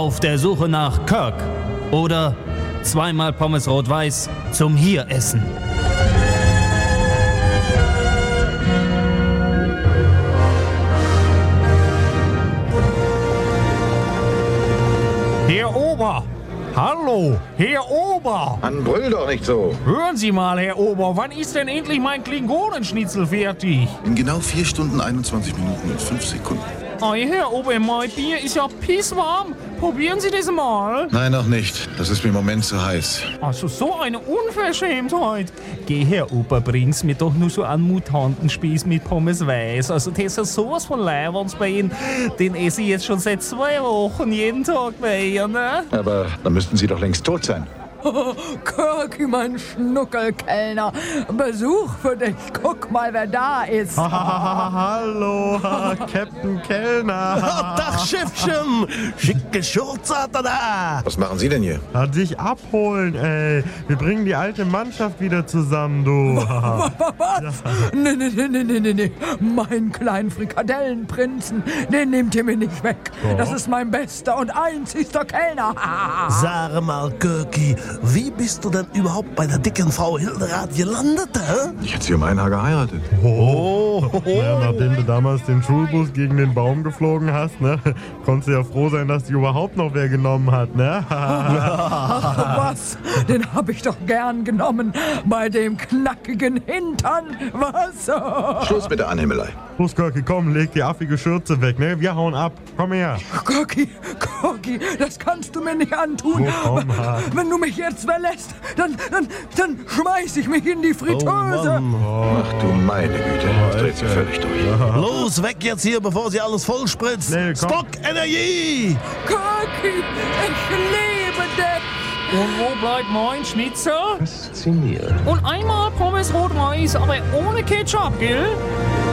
auf der Suche nach Kirk oder zweimal Pommes rot-weiß zum Hier-Essen. Herr Ober! Hallo, Herr Ober! Mann, brüll doch nicht so. Hören Sie mal, Herr Ober, wann ist denn endlich mein Klingonenschnitzel fertig? In genau 4 Stunden, 21 Minuten und 5 Sekunden. Ei, Herr Ober, mein Bier ist ja pisswarm. Probieren Sie das mal. Nein, noch nicht. Das ist mir im Moment zu heiß. Also so eine Unverschämtheit. Geh, Herr Ober, bring's mir doch nur so einen Mutantenspieß mit Pommes weiß. Also das ist sowas von Leiwand bei Ihnen. Den esse ich jetzt schon seit 2 Wochen jeden Tag bei ihr, ne? Aber dann müssten Sie doch längst tot sein. Kirky, mein Schnuckelkellner. Besuch für dich. Guck mal, wer da ist. Hallo, Captain Kellner. Dach, Schiffchen. Schicke Schurze hat er da. Was machen Sie denn hier? Dich abholen, ey. Wir bringen die alte Mannschaft wieder zusammen, du. Was? Nee. Meinen kleinen Frikadellenprinzen, den nehmt ihr mir nicht weg. Das ist mein bester und einzigster Kellner. Sag mal, Kirky, wie bist du denn überhaupt bei der dicken Frau Hilderath gelandet, hä? Ich hätte sie um ein Haar geheiratet. Ja, nachdem du damals den Schulbus gegen den Baum geflogen hast, ne, konntest du ja froh sein, dass die überhaupt noch wer genommen hat, ne? Ach was, den hab ich doch gern genommen. Bei dem knackigen Hintern, was? Schluss mit der Anhimmelei. Los, Kirky, komm, leg die affige Schürze weg, ne? Wir hauen ab. Komm her. Kirky, das kannst du mir nicht antun. Komm, wenn du mich jetzt verlässt, dann schmeiß ich mich in die Fritteuse. Ach du meine Güte, das dreht sie völlig durch. Los, weg jetzt hier, bevor sie alles voll spritzt. Nee, komm. Spock, Energie! Kirky, ich liebe dich. Und wo bleibt mein Schnitzel? Faszinierend. Und einmal Pommes rot-weiß, aber ohne Ketchup, gell?